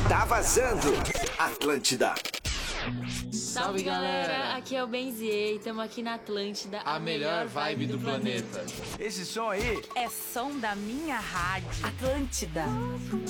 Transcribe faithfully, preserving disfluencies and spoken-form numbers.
Tá vazando. Atlântida. Salve, galera, aqui é o Benzier e estamos aqui na Atlântida, a, a melhor vibe do, do planeta. Esse som aí é som da minha rádio. Atlântida.